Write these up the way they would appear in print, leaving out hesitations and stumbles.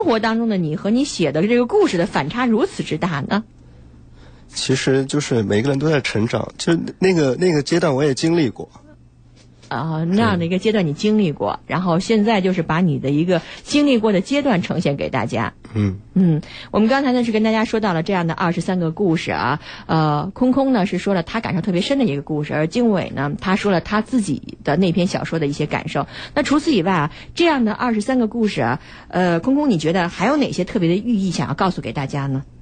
活当中的你和你写的这个故事的反差如此之大呢？ 其实就是每个人都在成长，就那个阶段我也经历过。 那样的一个阶段你经历过，然后现在就是把你的一个经历过的阶段呈现给大家。我们刚才呢是跟大家说到了这样的23个故事啊，空空呢是说了他感受特别深的一个故事，而经纬呢他说了他自己的那篇小说的一些感受。那除此以外啊，这样的23个故事啊，空空你觉得还有哪些特别的寓意想要告诉给大家呢？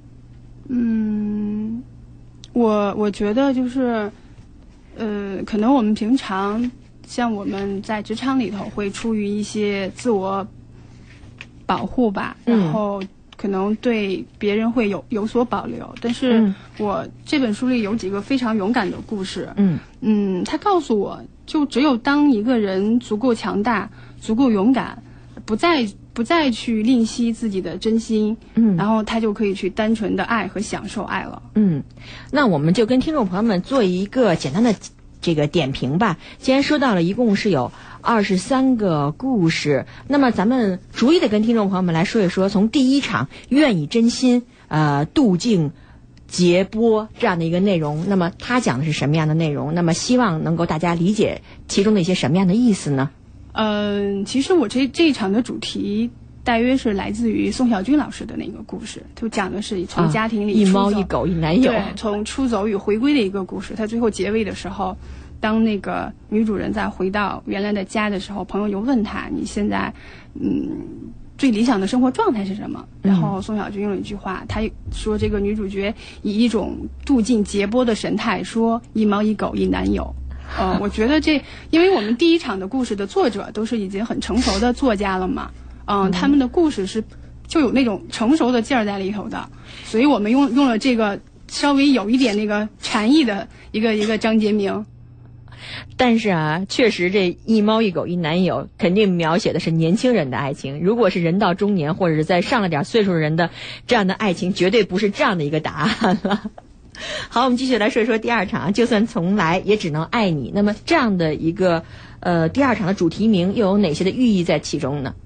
我觉得就是可能我们平常像我们在职场里头会出于一些自我保护吧，然后可能对别人会有所保留，但是我这本书里有几个非常勇敢的故事。他告诉我，就只有当一个人足够强大、足够勇敢，不再去吝惜自己的真心，然后他就可以去单纯的爱和享受爱了。 那我们就跟听众朋友们做一个简单的这个点评吧。既然说到了一共是有23个故事，那么咱们逐一的跟听众朋友们来说一说，从第一场愿以真心渡尽劫波这样的一个内容，那么他讲的是什么样的内容？那么希望能够大家理解其中的一些什么样的意思呢？ 其实我这一场的主题大约是来自于宋小军老师的那个故事，就讲的是从家庭里一猫一狗一男友， 对，从出走与回归的一个故事。他最后结尾的时候，当那个女主人在回到原来的家的时候，朋友就问他：“你现在最理想的生活状态是什么？”然后宋小军用了一句话，他说这个女主角以一种渡尽劫波的神态说：“一猫一狗一男友。”我觉得因为我们第一场的故事的作者都是已经很成熟的作家了嘛，他们的故事就有那种成熟的劲儿在里头的，所以我们用了这个稍微有一点那个禅意的一个张杰明。 但是啊，确实这一猫一狗一男友肯定描写的是年轻人的爱情，如果是人到中年或者是在上了点岁数的人的这样的爱情，绝对不是这样的一个答案了。好，我们继续来说一说第二场，就算从来也只能爱你。那么这样的一个第二场的主题名又有哪些的寓意在其中呢？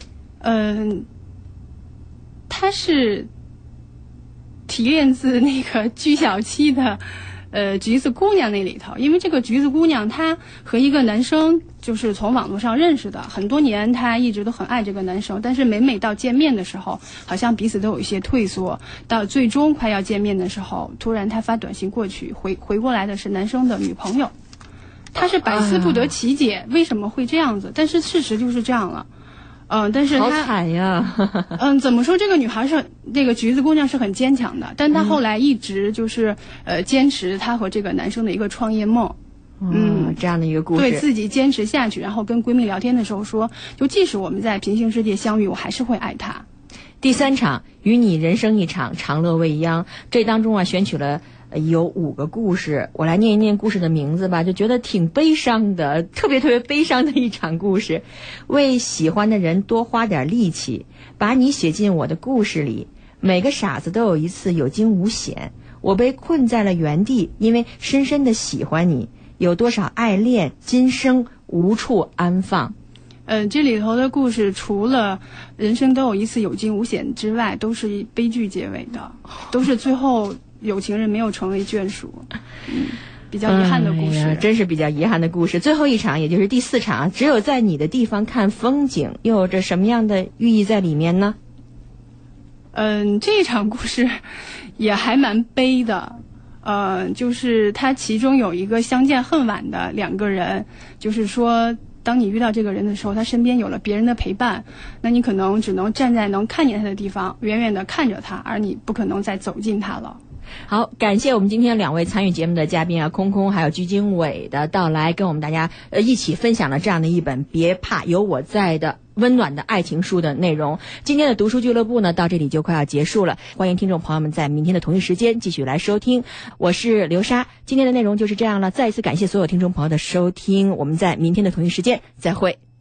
它是提炼自那个鞠晓七的橘子姑娘那里头，因为这个橘子姑娘她和一个男生就是从网络上认识的，很多年她一直都很爱这个男生，但是每到见面的时候好像彼此都有一些退缩，到最终快要见面的时候，突然她发短信过去，回过来的是男生的女朋友，她是百思不得其解为什么会这样子，但是事实就是这样了。但是好惨呀。 怎么说，这个女孩是那个橘子姑娘是很坚强的，但她后来一直就是坚持她和这个男生的一个创业梦。 这样的一个故事， 对自己坚持下去，然后跟闺蜜聊天的时候说，就即使我们在平行世界相遇，我还是会爱她。 第三场，与你人生一场，长乐未央。这当中啊，选取了有5个故事，我来念一念故事的名字吧，就觉得挺悲伤的，特别悲伤的一场故事。为喜欢的人多花点力气，把你写进我的故事里。每个傻子都有一次有惊无险，我被困在了原地，因为深深的喜欢你。有多少爱恋，今生无处安放。 这里头的故事除了人生都有一次有惊无险之外，都是悲剧结尾的，都是最后有情人没有成为眷属。比较遗憾的故事。 真是比较遗憾的故事。最后一场，也就是第4场，只有在你的地方看风景，又有着什么样的寓意在里面呢？ 这一场故事也还蛮悲的。就是它其中有一个相见恨晚的2个人，就是说当你遇到这个人的时候，他身边有了别人的陪伴，那你可能只能站在能看见他的地方，远远地看着他，而你不可能再走近他了。 好，感谢我们今天2位参与节目的嘉宾啊，空空还有鞠经纬的到来，跟我们大家一起分享了这样的一本别怕有我在的温暖的爱情书的内容。今天的读书俱乐部呢，到这里就快要结束了，欢迎听众朋友们在明天的同一时间继续来收听。我是刘莎，今天的内容就是这样了，再一次感谢所有听众朋友的收听，我们在明天的同一时间再会。